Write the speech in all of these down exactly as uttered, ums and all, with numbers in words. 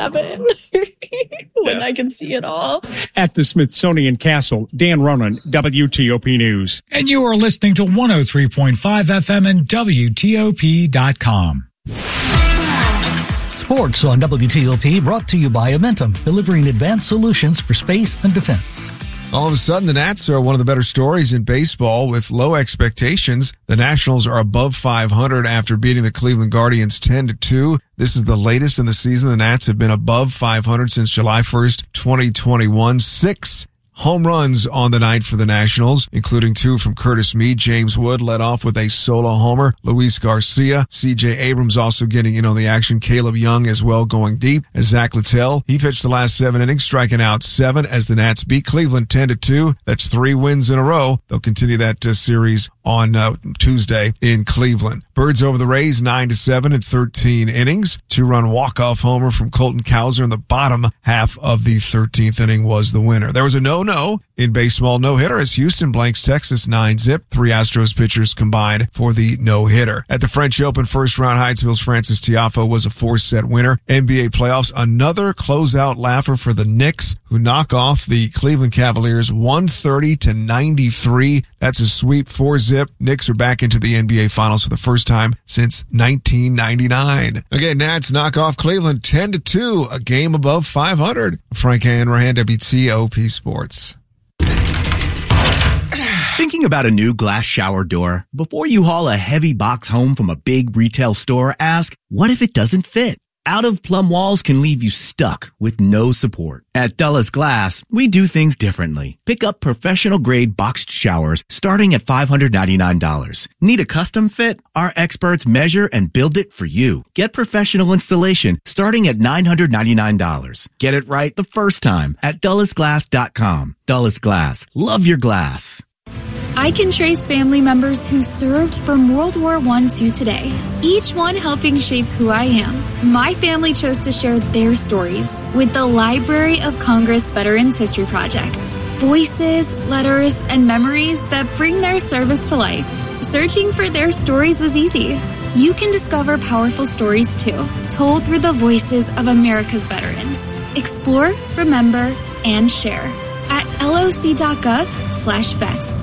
happen when yeah. I can see it all. At the Smithsonian Castle, Dan Ronan, W T O P News. And you are listening to one oh three point five F M and W T O P dot com. Sports on W T O P brought to you by Amentum, delivering advanced solutions for space and defense. All of a sudden, the Nats are one of the better stories in baseball with low expectations. The Nationals are above five hundred after beating the Cleveland Guardians ten to two. This is the latest in the season. The Nats have been above five hundred since July first, twenty twenty-one. Six home runs on the night for the Nationals, including two from Curtis Mead. James Wood led off with a solo homer. Luis Garcia, C J Abrams also getting in on the action. Caleb Young as well going deep. As Zach Littell, he pitched the last seven innings, striking out seven as the Nats beat Cleveland ten to two. That's three wins in a row. They'll continue that uh, series on uh, Tuesday in Cleveland. Birds over the Rays nine to seven in thirteen innings. Two-run walk-off homer from Colton Cowser in the bottom half of the thirteenth inning was the winner. There was a no-no in baseball no-hitter as Houston blanks Texas nine zip. Three Astros pitchers combined for the no-hitter. At the French Open first round, Hyattsville's Francis Tiafoe was a four-set winner. N B A playoffs, another closeout laugher for the Knicks, who knock off the Cleveland Cavaliers one thirty to ninety-three. That's a sweep, four-zip. Knicks are back into the N B A Finals for the first time since nineteen ninety-nine. Again, Nats knock off Cleveland ten to two, a game above five hundred. Frank Hanrahan, W T O P Sports. Thinking about a new glass shower door? Before you haul a heavy box home from a big retail store, ask, what if it doesn't fit? Out-of-plumb walls can leave you stuck with no support. At Dulles Glass, we do things differently. Pick up professional-grade boxed showers starting at five hundred ninety-nine dollars. Need a custom fit? Our experts measure and build it for you. Get professional installation starting at nine hundred ninety-nine dollars. Get it right the first time at dulles glass dot com. Dulles Glass. Love your glass. I can trace family members who served from World War One to today, each one helping shape who I am. My family chose to share their stories with the Library of Congress Veterans History Project. Voices, letters, and memories that bring their service to life. Searching for their stories was easy. You can discover powerful stories too, told through the voices of America's veterans. Explore, remember, and share at loc.gov slash vets.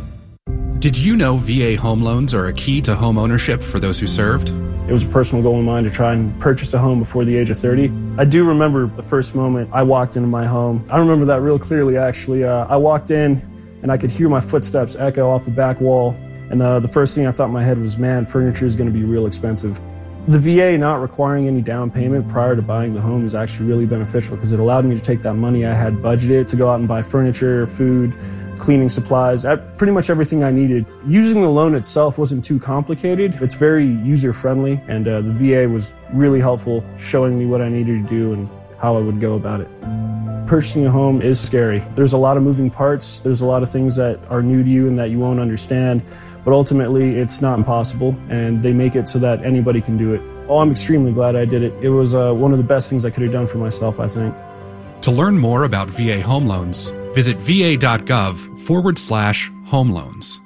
Did you know V A home loans are a key to home ownership for those who served? It was a personal goal of mine to try and purchase a home before the age of thirty. I do remember the first moment I walked into my home. I remember that real clearly, actually. Uh, I walked in, and I could hear my footsteps echo off the back wall. And uh, the first thing I thought in my head was, man, furniture is going to be real expensive. The V A not requiring any down payment prior to buying the home is actually really beneficial because it allowed me to take that money I had budgeted to go out and buy furniture, food, cleaning supplies, pretty much everything I needed. Using the loan itself wasn't too complicated. It's very user-friendly, and uh, the V A was really helpful, showing me what I needed to do and how I would go about it. Purchasing a home is scary. There's a lot of moving parts. There's a lot of things that are new to you and that you won't understand, but ultimately it's not impossible, and they make it so that anybody can do it. Oh, I'm extremely glad I did it. It was uh, one of the best things I could have done for myself, I think. To learn more about V A home loans, visit va.gov forward slash home loans.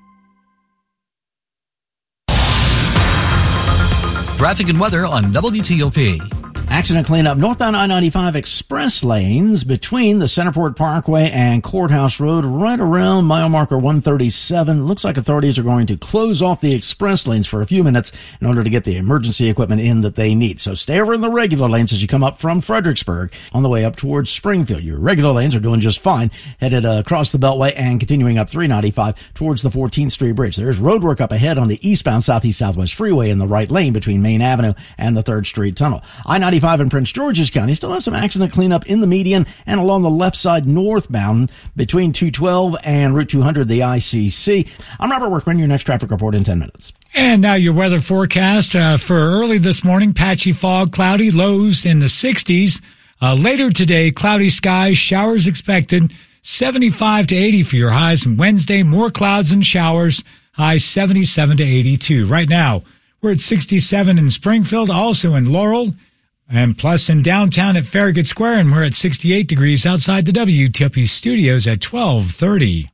Traffic and weather on W T O P. Accident cleanup northbound I ninety-five express lanes between the Centerport Parkway and Courthouse Road right around mile marker one thirty-seven. Looks like authorities are going to close off the express lanes for a few minutes in order to get the emergency equipment in that they need. So stay over in the regular lanes as you come up from Fredericksburg on the way up towards Springfield. Your regular lanes are doing just fine, headed uh, across the Beltway and continuing up three ninety-five towards the fourteenth Street Bridge. There's road work up ahead on the eastbound Southeast Southwest Freeway in the right lane between Main Avenue and the third Street Tunnel. I ninety-five in Prince George's County still have some accident cleanup in the median and along the left side northbound between two twelve and Route two hundred, the I C C. I'm Robert Workman, your next traffic report in ten minutes. And now your weather forecast uh, for early this morning. Patchy fog, cloudy, lows in the sixties. Uh, later today, cloudy skies, showers expected, seventy-five to eighty for your highs. And Wednesday, more clouds and showers, highs seventy-seven to eighty-two. Right now, we're at sixty-seven in Springfield, also in Laurel, and plus in downtown at Farragut Square, and we're at sixty-eight degrees outside the W T O P studios at twelve thirty.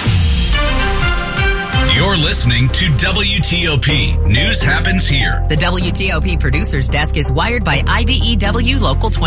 You're listening to W T O P. News happens here. The W T O P Producers Desk is wired by I B E W Local twenty.